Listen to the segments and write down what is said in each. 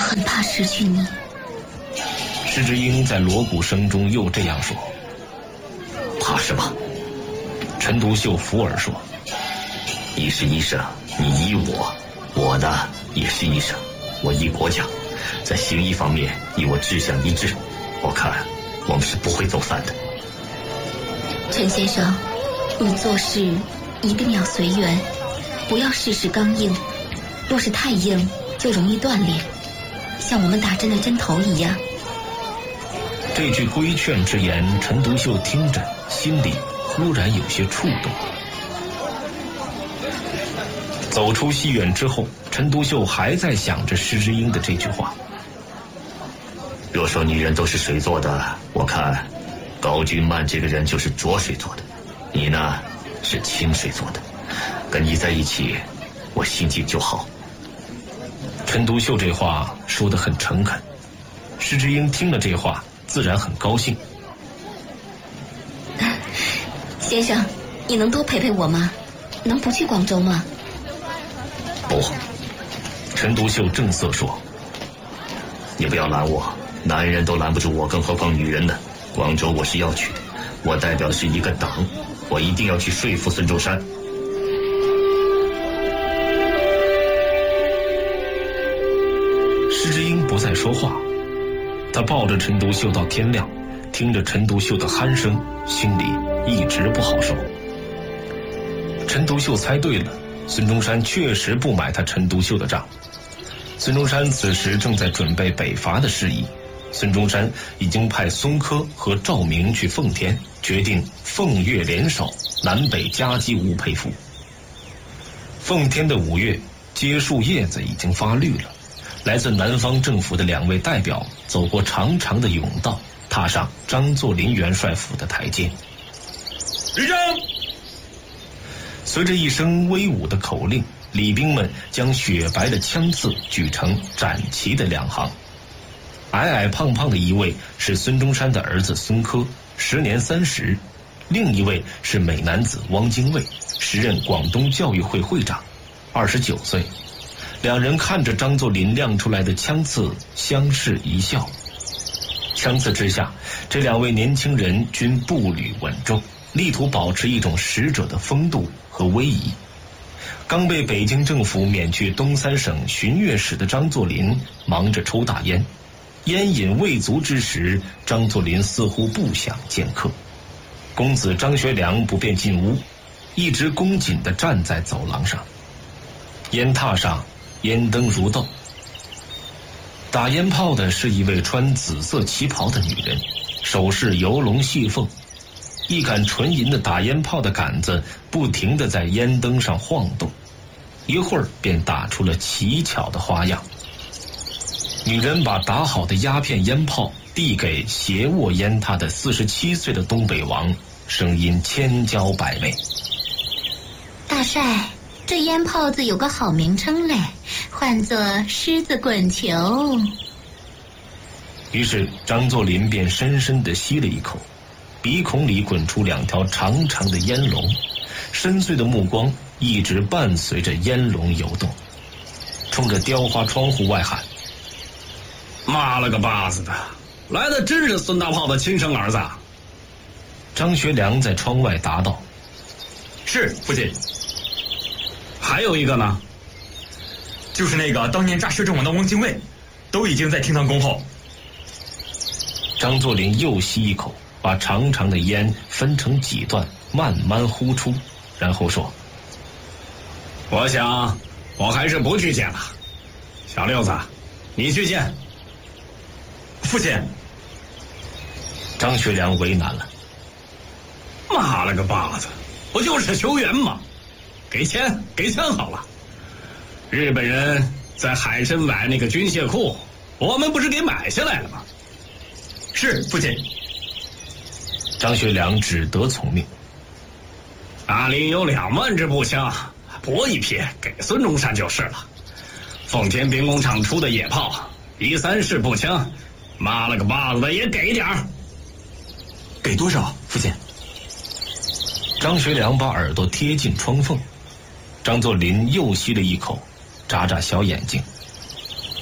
很怕失去你。 施之英在锣鼓声中又这样说。 怕什么？ 陈独秀附耳说， 你是医生，你医我，我呢也是医生，我医国家，在行医方面以我志向一致，我看我们是不会走散的。 陈先生，你做事一定要随缘，不要事事刚硬，若是太硬就容易断裂，像我们打针的针头一样。 这句规劝之言，陈独秀听着心里忽然有些触动。走出戏院之后，陈独秀还在想着施之英的这句话。 若说女人都是水做的，我看高君曼这个人就是浊水做的，你呢是清水做的，跟你在一起我心情就好。 陈独秀这话说得很诚恳，施之英听了这话自然很高兴。 先生，你能多陪陪我吗？能不去广州吗？ 不， 陈独秀正色说， 你不要拦我，男人都拦不住我，更何况女人呢？广州我是要去的，我代表的是一个党，我一定要去说服孙中山。 施之英不再说话，他抱着陈独秀到天亮，听着陈独秀的鼾声，心里一直不好受。陈独秀猜对了，孙中山确实不买他陈独秀的账。孙中山此时正在准备北伐的事宜，孙中山已经派孙科和赵明去奉天，决定奉粤联手，南北夹击吴佩孚。奉天的5月，街树叶子已经发绿了，来自南方政府的2位代表走过长长的甬道，踏上张作霖元帅府的台阶。 立正！ 随着一声威武的口令，礼兵们将雪白的枪刺举成展齐的2行。矮矮胖胖的一位是孙中山的儿子孙科，时年30；另一位是美男子汪精卫，时任广东教育会会长，29岁。2人看着张作霖亮出来的枪刺，相视一笑。枪刺之下，这2位年轻人均步履稳重，力图保持一种使者的风度和威仪。刚被北京政府免去东三省巡阅使的张作霖忙着抽大烟，烟瘾未足之时，张作霖似乎不想见客。公子张学良不便进屋，一直恭谨地站在走廊上。烟榻上烟灯如豆，打烟炮的是一位穿紫色旗袍的女人，手势游龙戏凤，一杆纯银的打烟炮的杆子不停地在烟灯上晃动，一会儿便打出了奇巧的花样。女人把打好的鸦片烟炮递给斜卧烟榻的47岁的东北王，声音千娇百媚。 大帅，这烟炮子有个好名称嘞，唤作狮子滚球。 于是张作霖便深深地吸了一口，鼻孔里滚出2条长长的烟龙，深邃的目光一直伴随着烟龙游动，冲着雕花窗户外喊： 妈了个巴子的，来的真是孙大炮的亲生儿子。 张学良在窗外答道： 是，父亲。 还有一个呢？ 就是那个当年炸摄政王的汪精卫，都已经在厅堂恭候。 张作霖又吸一口，把长长的烟分成几段，慢慢呼出，然后说： 我想我还是不去见了。小六子，你去见。 父亲。 张学良为难了。 妈了个巴子，不就是球员吗？给钱好了。日本人在海参崴那个军械库，我们不是给买下来了吗？ 是，父亲。 张学良只得从命。 那里有2万支步枪，拨一批给孙中山就是了。奉天兵工厂出的野炮，13式步枪，妈了个巴子的也给点儿。 给多少，父亲？ 张学良把耳朵贴近窗缝，张作霖又吸了一口，眨眨小眼睛。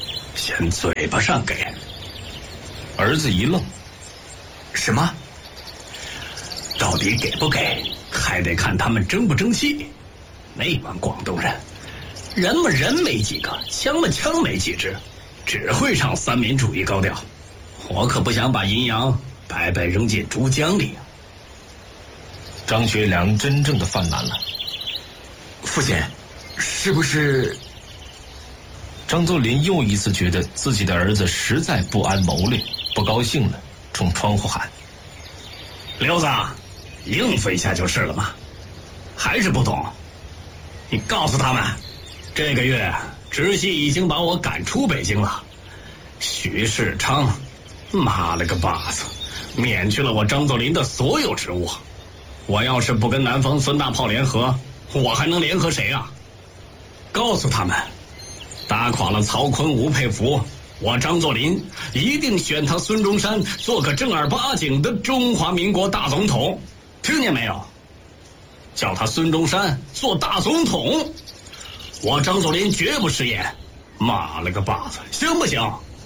先嘴巴上给。 儿子一愣， 什么？ 到底给不给，还得看他们争不争气。那帮广东人，人嘛人没几个，枪嘛枪没几支，只会唱三民主义高调。我可不想把银洋白白扔进珠江里。 张学良真正的犯难了。 父亲，是不是？ 张作霖又一次觉得自己的儿子实在不安谋略，不高兴了，冲窗户喊： 刘子，应付一下就是了嘛，还是不懂？你告诉他们，这个月直系已经把我赶出北京了。徐世昌，妈了个巴子，免去了我张作霖的所有职务。我要是不跟南方孙大炮联合，我还能联合谁啊？告诉他们，打垮了曹锟、吴佩孚，我张作霖一定选他孙中山做个正儿八经的中华民国大总统，听见没有？叫他孙中山做大总统，我张作霖绝不食言。妈了个巴子，行不行？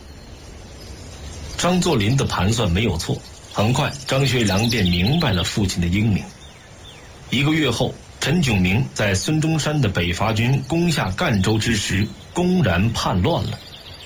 张作霖的盘算没有错，很快张学良便明白了父亲的英明。1个月后，陈炯明在孙中山的北伐军攻下赣州之时，公然叛乱了。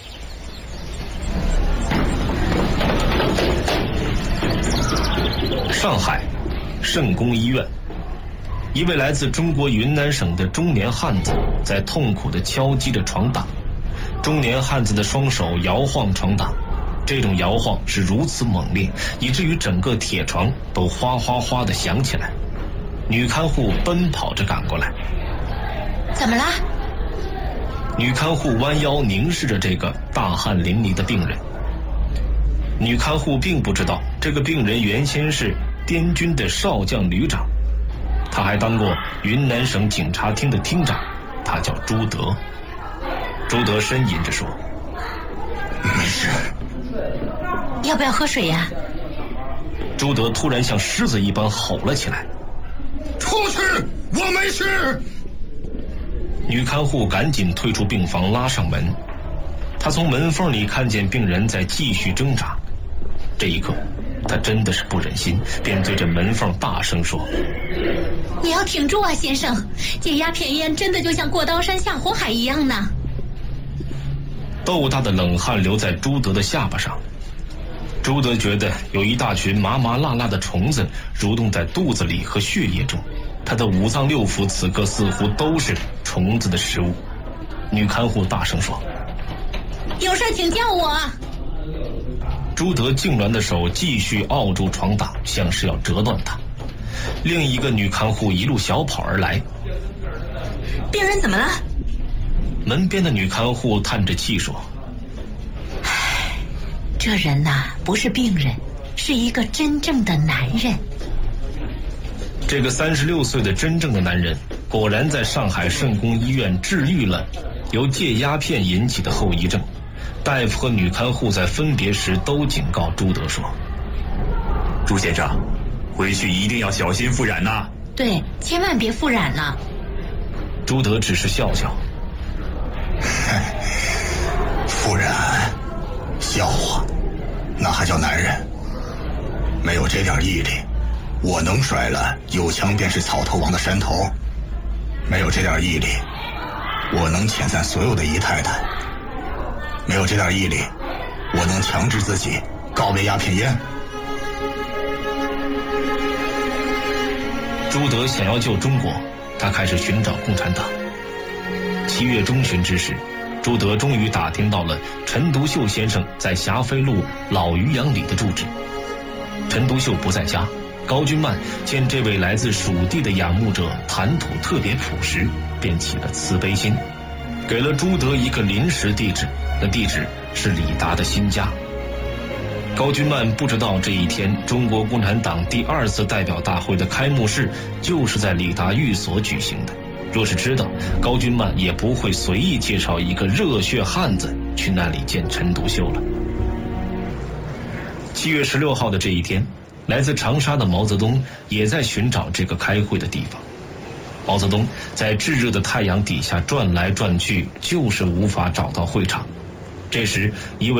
上海圣公医院，一位来自中国云南省的中年汉子在痛苦地敲击着床挡。中年汉子的双手摇晃床挡，这种摇晃是如此猛烈，以至于整个铁床都哗哗哗地响起来。女看护奔跑着赶过来。 怎么了？ 女看护弯腰凝视着这个大汗淋漓的病人。女看护并不知道这个病人原先是滇军的少将旅长，他还当过云南省警察厅的厅长，他叫朱德。朱德呻吟着说： 没事。 要不要喝水呀？ 朱德突然像狮子一般吼了起来： 出去！我没事！ 女看护赶紧退出病房，拉上门。她从门缝里看见病人在继续挣扎，这一刻她真的是不忍心，便对着门缝大声说： 你要挺住啊，先生，戒鸦片烟真的就像过刀山下火海一样呢。 豆大的冷汗流在朱德的下巴上，朱德觉得有一大群麻麻辣辣的虫子蠕动在肚子里和血液中，他的5脏6腑此刻似乎都是虫子的食物。女看护大声说： 有事请叫我。 朱德痉挛的手继续拗住床挡，像是要折断它。另一个女看护一路小跑而来。 病人怎么了？ 门边的女看护叹着气说： 这人呐，不是病人，是一个真正的男人。 这个36岁的真正的男人果然在上海圣公医院治愈了由戒鸦片引起的后遗症。大夫和女看护在分别时都警告朱德说： 朱先生，回去一定要小心复燃呐。 对，千万别复燃了。 朱德只是笑笑： 复燃？笑话，那还叫男人？没有这点毅力，我能甩了有枪便是草头王的山头？没有这点毅力，我能遣散所有的姨太太？没有这点毅力，我能强制自己告别鸦片烟？ 朱德想要救中国，他开始寻找共产党。7月中旬之时，朱德终于打听到了陈独秀先生在霞飞路老渔阳里的住址。陈独秀不在家，高君曼见这位来自蜀地的仰慕者谈吐特别朴实，便起了慈悲心，给了朱德一个临时地址，那地址是李达的新家。高君曼不知道这一天中国共产党第2次代表大会的开幕式就是在李达寓所举行的，若是知道，高君曼也不会随意介绍一个热血汉子去那里见陈独秀了。7月16号的这一天，来自长沙的毛泽东也在寻找这个开会的地方。毛泽东在炙热的太阳底下转来转去，就是无法找到会场。 这时，一位